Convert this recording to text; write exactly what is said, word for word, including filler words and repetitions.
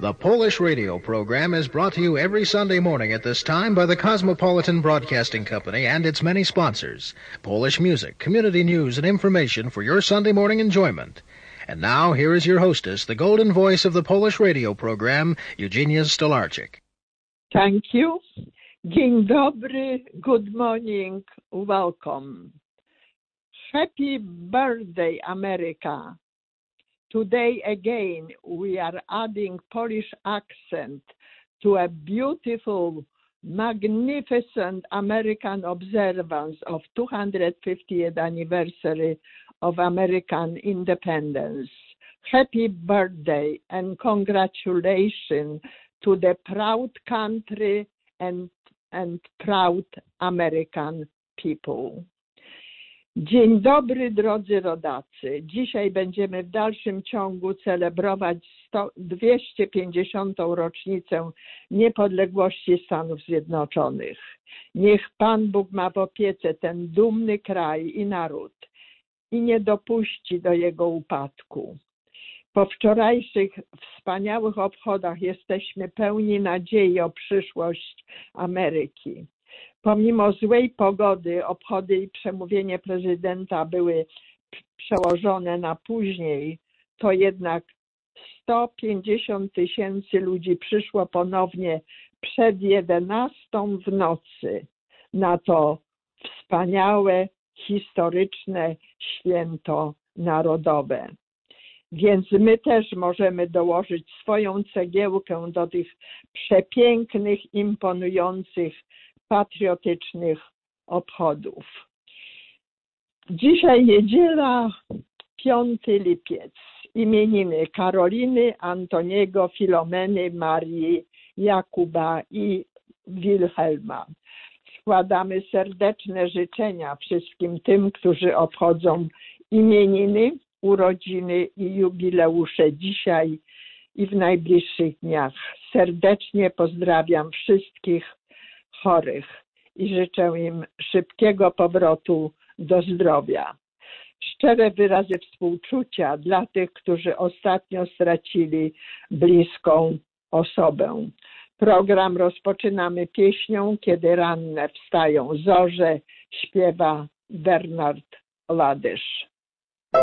The Polish radio program is brought to you every Sunday morning at this time by the Cosmopolitan Broadcasting Company and its many sponsors. Polish music, community news, and information for your Sunday morning enjoyment. And now, here is your hostess, the golden voice of the Polish radio program, Eugenia Stolarczyk. Thank you. Dzień dobry, good morning, welcome. Happy birthday, America. Today again we are adding Polish accent to a beautiful, magnificent American observance of two hundred fiftieth anniversary of American independence. Happy birthday and congratulations to the proud country and, and proud American people. Dzień dobry, drodzy rodacy. Dzisiaj będziemy w dalszym ciągu celebrować dwieście pięćdziesiątą rocznicę niepodległości Stanów Zjednoczonych. Niech Pan Bóg ma w opiece ten dumny kraj i naród i nie dopuści do jego upadku. Po wczorajszych wspaniałych obchodach jesteśmy pełni nadziei o przyszłość Ameryki. Pomimo złej pogody obchody i przemówienie prezydenta były przełożone na później, to jednak sto pięćdziesiąt tysięcy ludzi przyszło ponownie przed jedenastą w nocy na to wspaniałe, historyczne święto narodowe. Więc my też możemy dołożyć swoją cegiełkę do tych przepięknych, imponujących, patriotycznych obchodów. Dzisiaj niedziela, piąty lipiec. Imieniny Karoliny, Antoniego, Filomeny, Marii, Jakuba i Wilhelma. Składamy serdeczne życzenia wszystkim tym, którzy obchodzą imieniny, urodziny i jubileusze dzisiaj i w najbliższych dniach. Serdecznie pozdrawiam wszystkich chorych i życzę im szybkiego powrotu do zdrowia. Szczere wyrazy współczucia dla tych, którzy ostatnio stracili bliską osobę. Program rozpoczynamy pieśnią Kiedy ranne wstają zorze, śpiewa Bernard Ladysz.